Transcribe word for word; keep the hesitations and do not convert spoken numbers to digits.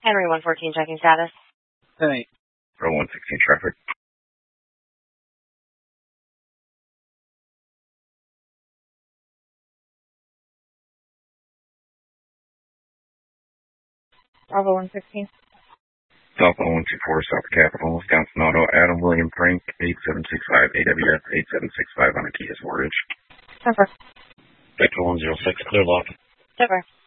Henry one fourteen checking status. Hey. Row one sixteen traffic. Bravo one sixteen. Alpha one two four, South Capitol, Wisconsin Auto, Adam William Frank, eight seven six five, A W S eight seven six five on a Kia Sportage. Cover. Vector one zero six, clear lock. Cover.